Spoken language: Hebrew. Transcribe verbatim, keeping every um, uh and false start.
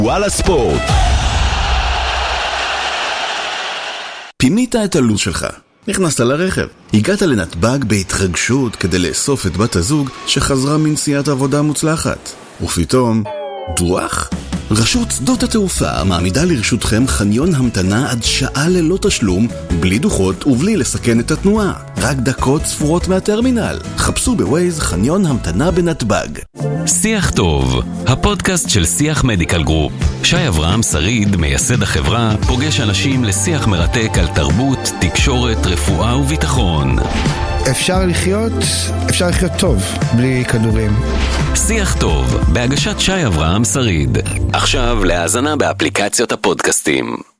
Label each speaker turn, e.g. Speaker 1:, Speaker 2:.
Speaker 1: וואלה ספורט. פינית את הלו"ז שלך, נכנסת לרכב, הגעת לנתב"ג בהתרגשות כדי לאסוף את בת הזוג שחזרה מנסיעת עבודה מוצלחת, ופתאום דוח? רשות שדות התעופה מעמידה לרשותכם חניון המתנה עד שעה ללא תשלום, בלי דוחות ובלי לסכן את התנועה, רק דקות ספורות מהטרמינל. חפשו בווייז חניון המתנה בנתב"ג.
Speaker 2: שיח טוב, הפודקאסט של שיח מדיקל גרופ. שי אברהם שריד, מייסד החברה, פוגש אנשים לשיח מרתק על תרבות, תקשורת, רפואה וביטחון.
Speaker 3: אפשר לחיות, אפשר לחיות טוב, בלי כדורים.
Speaker 2: שיח טוב, בהגשת שי אברהם שריד. עכשיו להאזנה באפליקציות הפודקאסטים.